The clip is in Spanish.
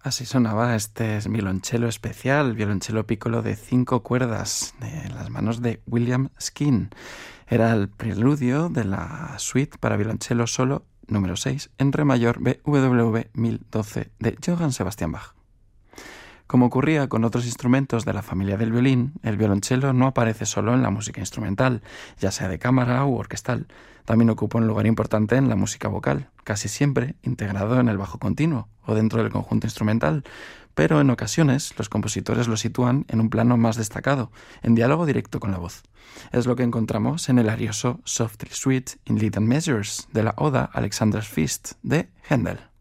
Así sonaba este violonchelo especial, violonchelo piccolo de 5 cuerdas, de las manos de William Skeen. Era el preludio de la suite para violonchelo solo número 6 en re mayor BWV 1012 de Johann Sebastian Bach. Como ocurría con otros instrumentos de la familia del violín, el violonchelo no aparece solo en la música instrumental, ya sea de cámara u orquestal. También ocupa un lugar importante en la música vocal, casi siempre integrado en el bajo continuo o dentro del conjunto instrumental, pero en ocasiones los compositores lo sitúan en un plano más destacado, en diálogo directo con la voz. Es lo que encontramos en el arioso Softly Sweet in Little Measures de la Oda Alexander's Feast de Händel.